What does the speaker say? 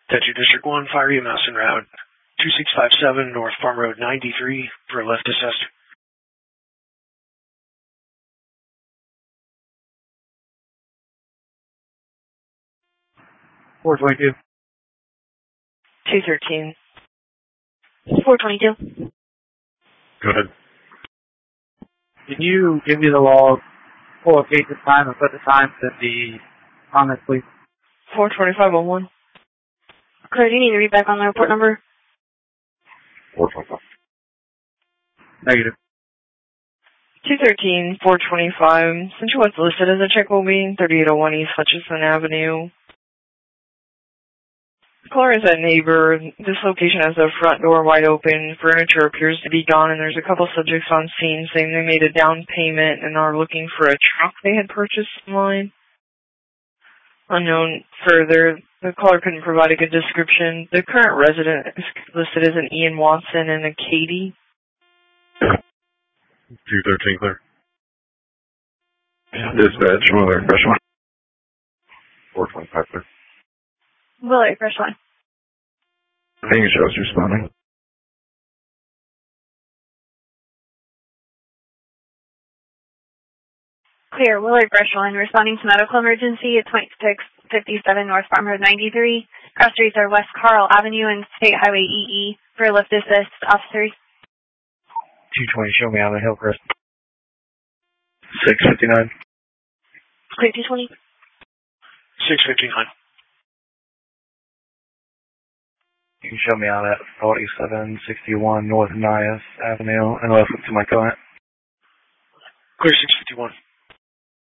Attention District 1, Fire EMS en route 2657 North Farm Road 93 for a lift assist. 422. 213. 422. Go ahead. Can you give me the log, pull up case time, and put the times in the comments, please? 42501. Claire, do you need to read back on the report number? 425. Negative. 213, 425. Central what's listed as a check will be 3801 East Hutchison Avenue. Caller is a neighbor. This location has the front door wide open. Furniture appears to be gone, and there's a couple subjects on scene saying they made a down payment and are looking for a truck they had purchased online. Unknown further. The caller couldn't provide a good description. The current resident is listed as an Ian Watson and a Katie. 213, clear. Dispatch, Willard, fresh one. 425, clear. Willard, fresh one. Ping shows responding. Clear, Willard fresh one, responding to medical emergency at 2657 North Farm Road 93. Cross streets are West Carl Avenue and State Highway EE for lift assist officers. 220, show me on the Hillcrest. 659. Clear 220. 659. You can show me out at 4761 North Nias Avenue and left to my client. Clear 651.